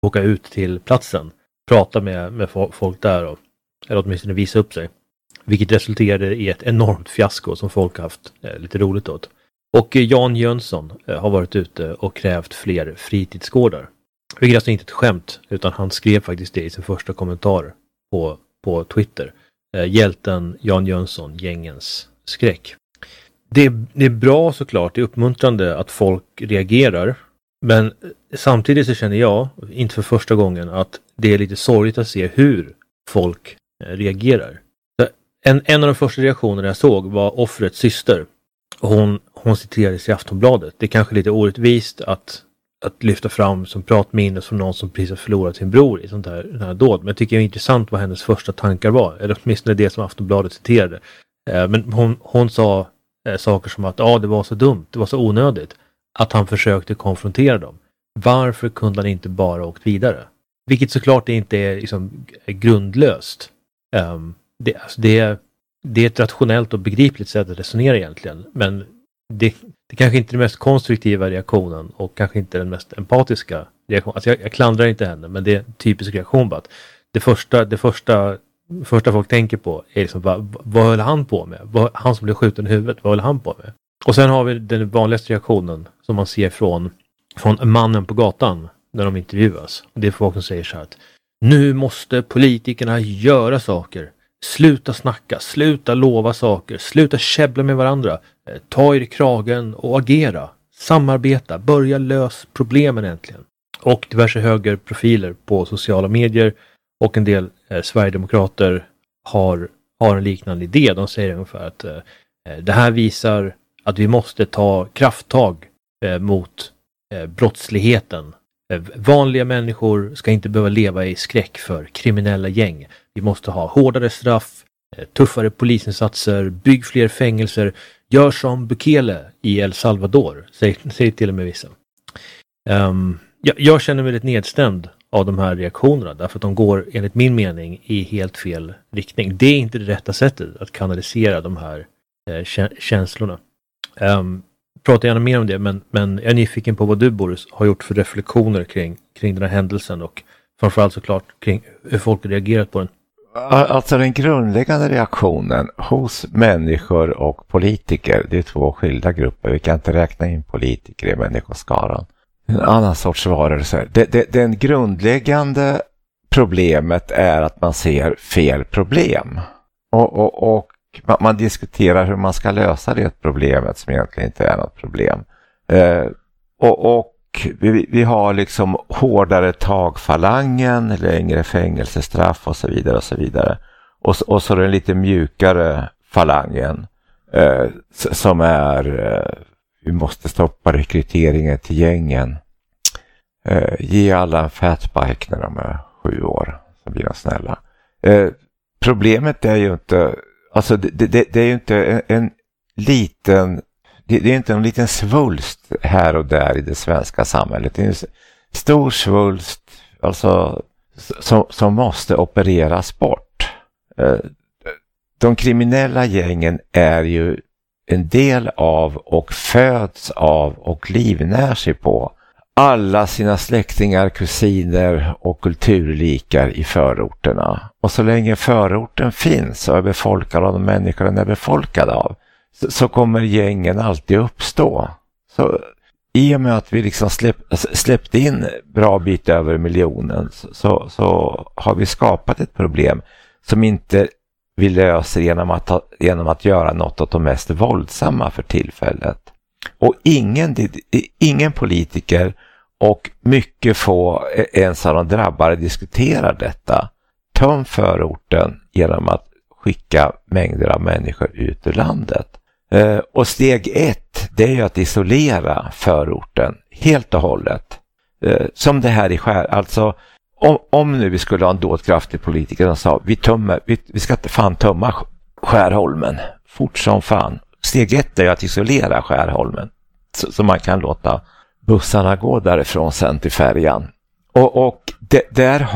åka ut till platsen, prata med folk där eller åtminstone visa upp sig. Vilket resulterade i ett enormt fiasko som folk har haft lite roligt åt. Och Jan Jönsson har varit ute och krävt fler fritidsgårdar. Vilket alltså inte ett skämt, utan han skrev faktiskt det i sin första kommentar på Twitter. Hjälten Jan Jönsson, gängens skräck. Det är bra såklart, det är uppmuntrande att folk reagerar. Men samtidigt så känner jag, inte för första gången, att det är lite sorgligt att se hur folk reagerar. En av de första reaktionerna jag såg var offrets syster. Hon citerades i Aftonbladet. Det är kanske lite orättvist att lyfta fram som pratminne som någon som precis har förlorat sin bror i sånt här dåd. Men jag tycker det är intressant vad hennes första tankar var. Eller åtminstone det som Aftonbladet citerade. Men hon sa saker som att det var så dumt, det var så onödigt att han försökte konfrontera dem. Varför kunde han inte bara åkt vidare? Vilket såklart inte är liksom grundlöst. Det är ett rationellt och begripligt sätt att resonera egentligen. Men det kanske inte är den mest konstruktiva reaktionen och kanske inte den mest empatiska reaktionen. Alltså jag klandrar inte henne, men det är en typisk reaktion på att det första folk tänker på är liksom, vad höll han på med? Han som blev skjuten i huvudet, vad höll han på med? Och sen har vi den vanligaste reaktionen som man ser från mannen på gatan när de intervjuas. Det är folk som säger så här att nu måste politikerna göra saker. Sluta snacka, sluta lova saker, sluta käbbla med varandra, ta er i kragen och agera, samarbeta, börja lösa problemen äntligen. Och diverse högerprofiler på sociala medier och en del sverigedemokrater har en liknande idé. De säger ungefär att det här visar att vi måste ta krafttag mot brottsligheten. Vanliga människor ska inte behöva leva i skräck för kriminella gäng. Vi måste ha hårdare straff, tuffare polisinsatser, bygg fler fängelser, gör som Bukele i El Salvador, säger till och med vissa. Jag känner mig lite nedstämd av de här reaktionerna därför att de går enligt min mening i helt fel riktning. Det är inte det rätta sättet att kanalisera de här känslorna. Pratar gärna mer om det, men jag är nyfiken på vad du, Boris, har gjort för reflektioner kring den här händelsen och framförallt såklart kring hur folk har reagerat på den. Alltså den grundläggande reaktionen hos människor och politiker, det är två skilda grupper. Vi kan inte räkna in politiker i människoskaran. En annan sorts varelser. Den grundläggande problemet är att man ser fel problem. Och man diskuterar hur man ska lösa det problemet som egentligen inte är något problem. Och vi har liksom hårdare tagfalangen, längre fängelsestraff och så vidare och så vidare. Och så den lite mjukare falangen som är vi måste stoppa rekryteringen till gängen. Ge alla en fatbike när de är 7 år, så blir de snälla. Problemet är ju inte, alltså det är ju inte en liten, det är inte en liten svulst här och där i det svenska samhället. Det är en stor svulst, alltså som måste opereras bort. De kriminella gängen är ju en del av och föds av och livnär sig på alla sina släktingar, kusiner och kulturlikar i förorterna. Och så länge förorten finns och är befolkad av de människor den är befolkad av, så kommer gängen alltid uppstå. Så i och med att vi liksom släppte in bra bit över 1 miljonen så har vi skapat ett problem som inte vi löser genom att göra något åt de mest våldsamma för tillfället. Och ingen politiker och mycket få ens av de drabbade diskuterar detta. Töm förorten genom att skicka mängder av människor ut ur landet. Och steg 1, det är ju att isolera förorten helt och hållet. Som det här i alltså om nu vi skulle ha en dådkraftig politiker som sa vi ska inte fan tömma Skärholmen fort som fan. Steg 1 är att isolera Skärholmen så man kan låta bussarna gå därifrån sen till färjan. Och det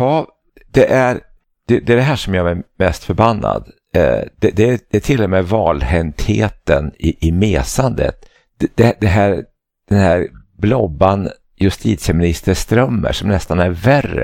är det här som gör mig mest förbannad. Det är till och med valhäntheten i mesandet. Den här blobban justitieminister Strömmer som nästan är värre